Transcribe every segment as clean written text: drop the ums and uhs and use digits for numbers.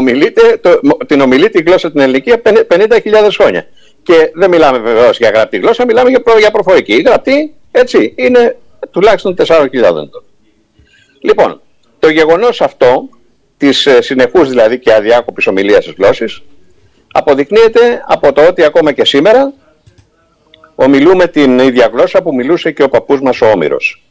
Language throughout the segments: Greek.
την ομιλεί τη γλώσσα την ελληνική 50.000 χρόνια. Και δεν μιλάμε βεβαίως για γραπτή γλώσσα, μιλάμε για προφορική. Η γραπτή, έτσι, είναι τουλάχιστον 4.000 τώρα. Λοιπόν, το γεγονός αυτό, της συνεχούς δηλαδή και αδιάκοπης ομιλίας της γλώσσης, αποδεικνύεται από το ότι ακόμα και σήμερα ομιλούμε την ίδια γλώσσα που μιλούσε και ο παππούς μας ο Όμηρος.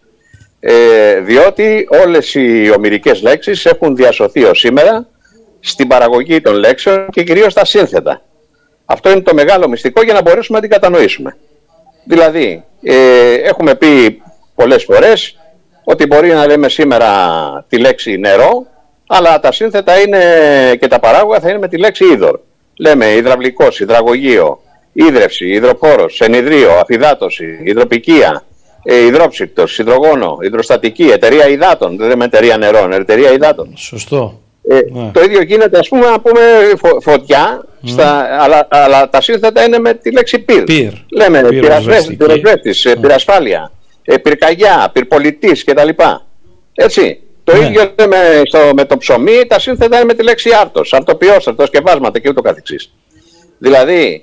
Διότι όλες οι ομηρικές λέξεις έχουν διασωθεί ως σήμερα στην παραγωγή των λέξεων και κυρίως στα σύνθετα. Αυτό είναι το μεγάλο μυστικό για να μπορέσουμε να την κατανοήσουμε. Δηλαδή, έχουμε πει πολλές φορές ότι μπορεί να λέμε σήμερα τη λέξη νερό, αλλά τα σύνθετα είναι και τα παράγωγα θα είναι με τη λέξη είδωρ. Λέμε υδραυλικός, υδραγωγείο, ίδρυυση, υδροφόρος, ενιδρίο, αφυδάτωση, υδροπικία, υδρόψυκτος, υδρογόνο, υδροστατική, εταιρεία υδάτων. Δεν λέμε εταιρεία νερών, εταιρεία υδάτων. Σωστό. Το ίδιο γίνεται, ας πούμε, να πούμε φωτιά, αλλά τα σύνθετα είναι με τη λέξη πυρ. Λέμε πυροσβέστης, πυρασφάλεια, πυρκαγιά, πυρπολιτής κτλ. Έτσι. Το ίδιο λέμε με το ψωμί, τα σύνθετα είναι με τη λέξη άρτος, αρτοποιός, αρτοσκευάσματα και ούτω καθεξής. Δηλαδή,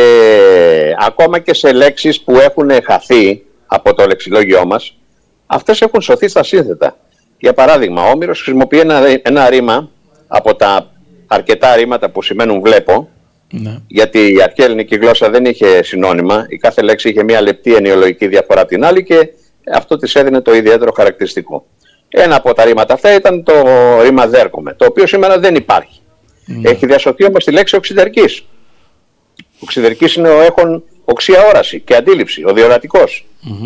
ακόμα και σε λέξεις που έχουν χαθεί από το λεξιλόγιό μας, αυτές έχουν σωθεί στα σύνθετα. Για παράδειγμα, ο Όμηρος χρησιμοποιεί ένα ρήμα από τα αρκετά ρήματα που σημαίνουν βλέπω, γιατί η αρχαία ελληνική γλώσσα δεν είχε συνώνυμα, η κάθε λέξη είχε μια λεπτή ενοιολογική διαφορά από την άλλη και αυτό της έδινε το ιδιαίτερο χαρακτηριστικό. Ένα από τα ρήματα αυτά ήταν το ρήμα δέρκομαι, το οποίο σήμερα δεν υπάρχει. Έχει διασωθεί όμως τη λέξη οξυδερκής. Οξυδερκής είναι ο έχων οξία όραση και αντίληψη, ο διορατικός.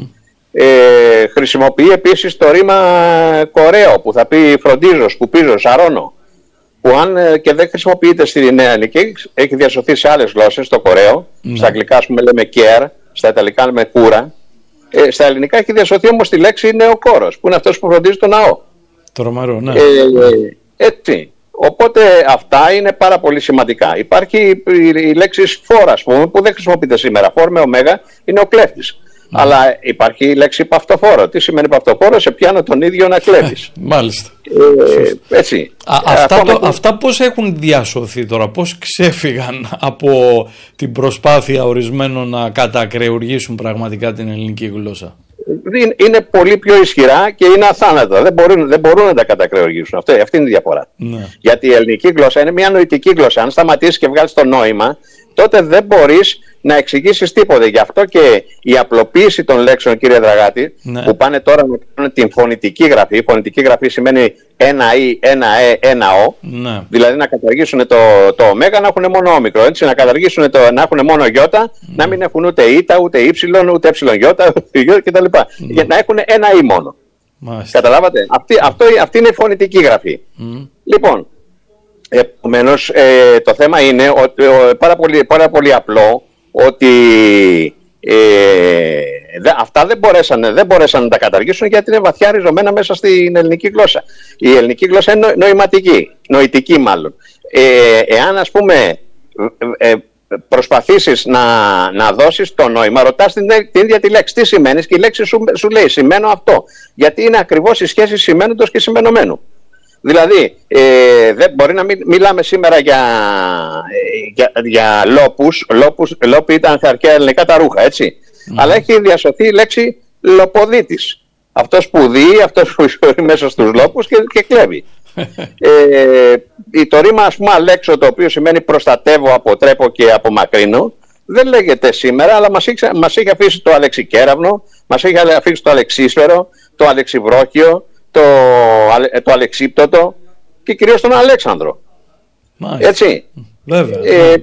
Χρησιμοποιεί επίσης το ρήμα κορέο που θα πει φροντίζω, σκουπίζω, σαρώνω, που αν και δεν χρησιμοποιείται στη νέα ελληνική, έχει διασωθεί σε άλλες γλώσσες το κορέο. Στα αγγλικά ας πούμε λέμε care, στα ιταλικά λέμε κούρα. Στα ελληνικά έχει διασωθεί όμως τη λέξη νεοκόρος, που είναι αυτός που φροντίζει το ναό. Τρομερό, ναι. Έτσι. Οπότε αυτά είναι πάρα πολύ σημαντικά. Υπάρχει η λέξη φόρ, ας πούμε, που δεν χρησιμοποιείται σήμερα. Φόρ με ωμέγα είναι ο κλέφτης. Αλλά υπάρχει η λέξη παυτοφόρο. Τι σημαίνει παυτοφόρο? Σε πιάνω τον ίδιο να κλέβεις. Μάλιστα. Έτσι. Αυτά πώς έχουν διασωθεί τώρα, πώς ξέφυγαν από την προσπάθεια ορισμένων να κατακρεουργήσουν πραγματικά την ελληνική γλώσσα? Είναι πολύ πιο ισχυρά και είναι αθάνατα. Δεν μπορούν να τα κατακρεουργήσουν. Αυτή είναι η διαφορά. Γιατί η ελληνική γλώσσα είναι μια νοητική γλώσσα. Αν σταματήσεις και βγάλεις το νόημα, τότε δεν μπορείς να εξηγήσεις τίποτε. Γι' αυτό και η απλοποίηση των λέξεων, κύριε Δραγάτη, που πάνε τώρα να κάνουν την φωνητική γραφή. Η φωνητική γραφή σημαίνει ένα ή, ένα ένα ο. Δηλαδή να καταργήσουν το ωμέγα, να έχουν μόνο όμικρο. Έτσι, να καταργήσουν να έχουν μόνο γιώτα, να μην έχουν ούτε ήτα, ούτε ύψιλον, ούτε έψιλον γιώτα κτλ. Για να έχουν ένα ή μόνο. Καταλάβατε. Αυτή είναι η φωνητική γραφή. Λοιπόν, επομένως το θέμα είναι ότι, πάρα πολύ απλό, ότι αυτά δεν μπορέσαν να τα καταργήσουν γιατί είναι βαθιά ριζωμένα μέσα στην ελληνική γλώσσα. Η ελληνική γλώσσα είναι νοητική μάλλον. Εάν ας πούμε προσπαθήσεις να δώσεις το νόημα, ρωτάς την ίδια τη λέξη τι σημαίνεις και η λέξη σου λέει σημαίνω αυτό, γιατί είναι ακριβώς η σχέση σημαίνοντος και σημενωμένου. Δηλαδή, δεν μπορεί να μιλάμε σήμερα για λόπους. Λόποι ήταν στα αρχαία ελληνικά τα ρούχα, έτσι. Αλλά έχει διασωθεί η λέξη λοποδίτης. Αυτός που δει, αυτός που είναι μέσα στους λόπους και κλέβει. Το ρήμα, ας πούμε, αλέξω, το οποίο σημαίνει προστατεύω, αποτρέπω και απομακρύνω, δεν λέγεται σήμερα, αλλά μας έχει αφήσει το αλεξικέραυνο, μας έχει αφήσει το αλεξίσφαιρο, το αλεξιβρόχιο, το αλεξίπτωτο και κυρίως τον Αλέξανδρο. Έτσι. Βέβαια.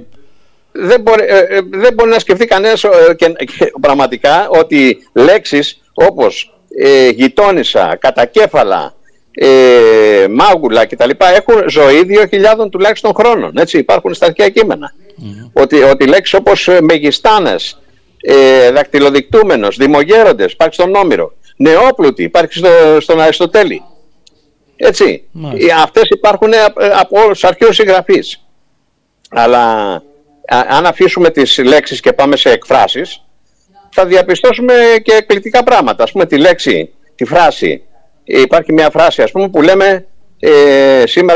Δεν μπορεί να σκεφτεί κανένας πραγματικά ότι λέξεις όπως γειτόνισσα, κατακέφαλα, μάγουλα κτλ. Έχουν ζωή 2.000 τουλάχιστον χρόνων. Έτσι, υπάρχουν στα αρχαία κείμενα. Ότι λέξεις όπως μεγιστάνες, δακτυλοδεικτούμενος, δημογέροντες, υπάρχει στον Όμηρο. Νεόπλουτοι, υπάρχει στον Αριστοτέλη. Έτσι. Αυτές υπάρχουν από όλους τους αρχαίους συγγραφείς. Αλλά αν αφήσουμε τις λέξεις και πάμε σε εκφράσεις, θα διαπιστώσουμε και εκπληκτικά πράγματα. Ας πούμε τη φράση. Υπάρχει μια φράση, ας πούμε, που λέμε σήμερα